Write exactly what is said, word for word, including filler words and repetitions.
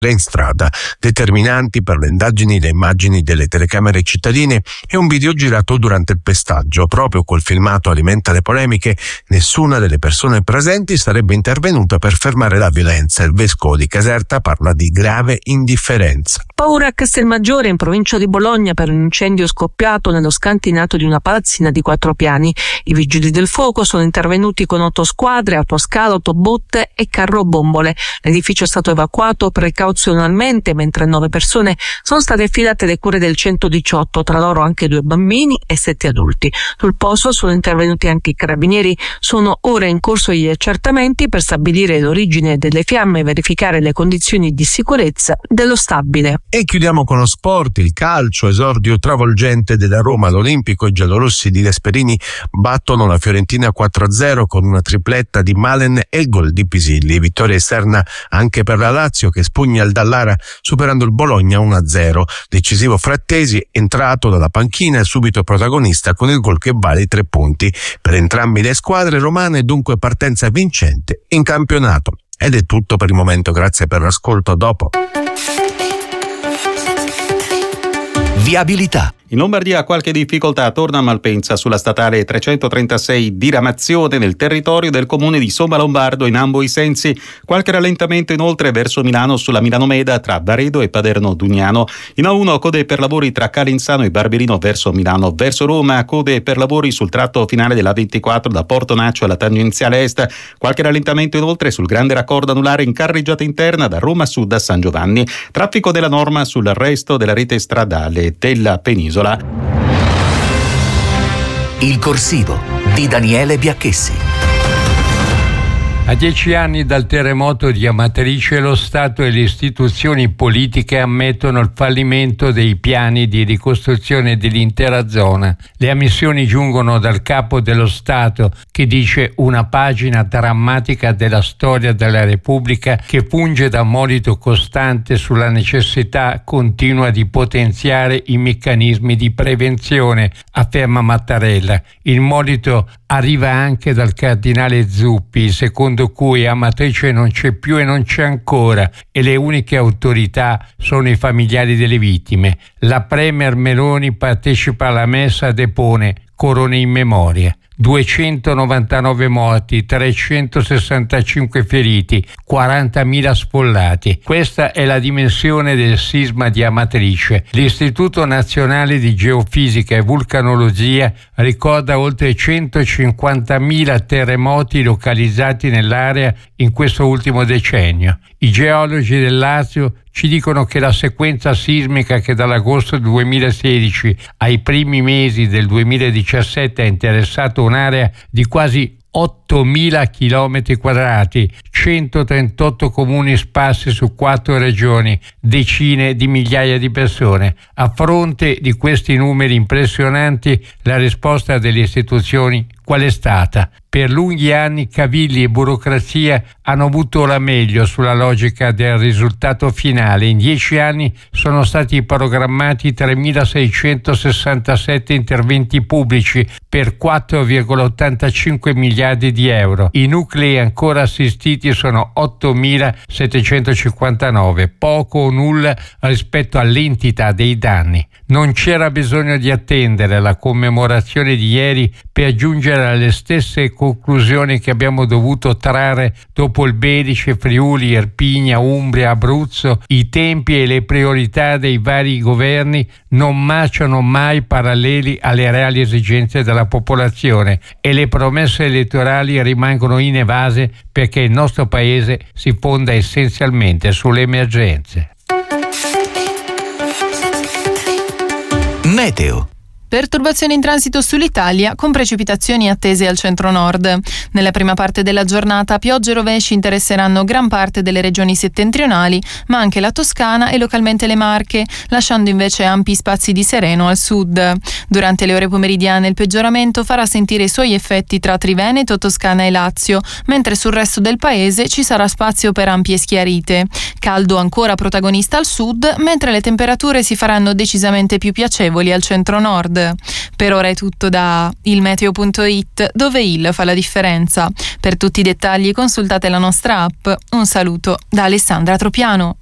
in strada. Determinanti per le indagini le immagini delle telecamere cittadine e un video girato durante il pestaggio. Proprio quel filmato alimenta le polemiche. Nessuna delle persone presenti sarebbe intervenuta per fermare la violenza. Il vescovo di Caserta parla di grave indifferenza. Paura a Castelmaggiore, in provincia di Bologna, per un incendio scoppiato nello scantinato di una palazzina di quattro piani. I vigili del fuoco sono intervenuti con otto squadre, autoscalo, autobotte e carro bombole. L'edificio è stato evacuato precauzionalmente, mentre nove persone sono state affidate alle cure del centodiciotto, tra loro anche due bambini e sette adulti. Sul posto sono intervenuti anche i carabinieri. Sono ora in corso gli accertamenti per stabilire l'origine delle fiamme e verificare le condizioni di sicurezza dello stabile. E chiudiamo con lo sport, il calcio, esordio travolgente della Roma. L'Olimpico e i giallorossi di Gasperini battono la Fiorentina quattro a zero con una tripletta di Malen e il gol di Pisilli. Vittoria esterna anche per la Lazio, che spugna il Dallara superando il Bologna uno a zero. Decisivo Frattesi, entrato dalla panchina e subito protagonista con il gol che vale i tre punti. Per entrambe le squadre romane dunque partenza vincente in campionato. Ed è tutto per il momento, grazie per l'ascolto, a dopo. Viabilità. In Lombardia qualche difficoltà torna a Malpensa sulla statale trecentotrentasei diramazione nel territorio del comune di Sommalombardo in ambo i sensi. Qualche rallentamento inoltre verso Milano sulla Milano-Meda tra Varedo e Paderno-Dugnano. In A uno code per lavori tra Calenzano e Barberino verso Milano. Verso Roma code per lavori sul tratto finale della ventiquattro da Porto Naccio alla tangenziale est. Qualche rallentamento inoltre sul grande raccordo anulare in carreggiata interna da Roma Sud a San Giovanni. Traffico della norma sul resto della rete stradale della penisola. Il corsivo di Daniele Biacchessi. A dieci anni dal terremoto di Amatrice, lo Stato e le istituzioni politiche ammettono il fallimento dei piani di ricostruzione dell'intera zona. Le ammissioni giungono dal capo dello Stato, che dice una pagina drammatica della storia della Repubblica che funge da monito costante sulla necessità continua di potenziare i meccanismi di prevenzione, afferma Mattarella. Il monito arriva anche dal cardinale Zuppi, secondo cui Amatrice non c'è più e non c'è ancora e le uniche autorità sono i familiari delle vittime. La premier Meloni partecipa alla messa e depone corone in memoria. duecentonovantanove morti, trecentosessantacinque feriti, quarantamila sfollati. Questa è la dimensione del sisma di Amatrice. L'Istituto Nazionale di Geofisica e Vulcanologia ricorda oltre centocinquantamila terremoti localizzati nell'area in questo ultimo decennio. I geologi del Lazio ci dicono che la sequenza sismica che dall'agosto duemilasedici ai primi mesi del duemiladiciassette ha interessato un'area di quasi ottomila chilometri quadrati, centotrentotto comuni sparsi su quattro regioni, decine di migliaia di persone. A fronte di questi numeri impressionanti, la risposta delle istituzioni qual è stata? Per lunghi anni cavilli e burocrazia hanno avuto la meglio sulla logica del risultato finale. In dieci anni sono stati programmati tremilaseicentosessantasette interventi pubblici per quattro virgola ottantacinque miliardi di euro. I nuclei ancora assistiti sono ottomilasettecentocinquantanove, poco o nulla rispetto all'entità dei danni. Non c'era bisogno di attendere la commemorazione di ieri per giungere alle stesse conclusioni che abbiamo dovuto trarre dopo il Belice, Friuli, Irpinia, Umbria, Abruzzo. I tempi e le priorità dei vari governi non marciano mai paralleli alle reali esigenze della popolazione e le promesse elettorali rimangono inevase perché il nostro paese si fonda essenzialmente sulle emergenze. Meteo. Perturbazioni in transito sull'Italia con precipitazioni attese al centro-nord. Nella prima parte della giornata piogge e rovesci interesseranno gran parte delle regioni settentrionali, ma anche la Toscana e localmente le Marche, lasciando invece ampi spazi di sereno al sud. Durante le ore pomeridiane il peggioramento farà sentire i suoi effetti tra Triveneto, Toscana e Lazio, mentre sul resto del paese ci sarà spazio per ampie schiarite. Caldo ancora protagonista al sud, mentre le temperature si faranno decisamente più piacevoli al centro-nord. Per ora è tutto da ilmeteo punto it, dove il fa la differenza. Per tutti i dettagli consultate la nostra app. Un saluto da Alessandra Tropiano.